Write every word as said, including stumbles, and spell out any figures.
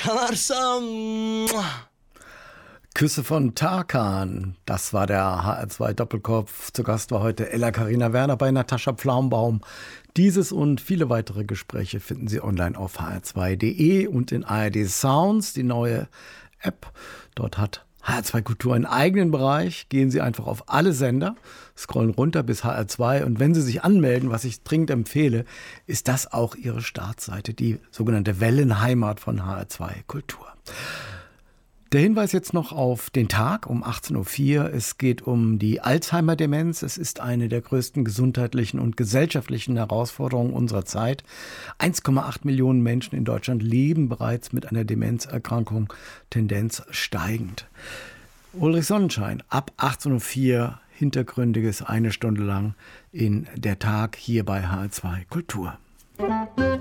Kanarsam. Küsse von Tarkan, das war der H R zwei Doppelkopf. Zu Gast war heute Ella Carina Werner bei Natascha Pflaumbaum. Dieses und viele weitere Gespräche finden Sie online auf h r zwei punkt de und in A R D Sounds, die neue App. Dort hat H R zwei Kultur einen eigenen Bereich. Gehen Sie einfach auf alle Sender, scrollen runter bis H R zwei und wenn Sie sich anmelden, was ich dringend empfehle, ist das auch Ihre Startseite, die sogenannte Wellenheimat von H R zwei Kultur. Der Hinweis jetzt noch auf den Tag um achtzehn Uhr vier. Es geht um die Alzheimer-Demenz. Es ist eine der größten gesundheitlichen und gesellschaftlichen Herausforderungen unserer Zeit. eins Komma acht Millionen Menschen in Deutschland leben bereits mit einer Demenzerkrankung, Tendenz steigend. Ulrich Sonnenschein, ab achtzehn Uhr vier, Hintergründiges eine Stunde lang in der Tag hier bei H R zwei Kultur.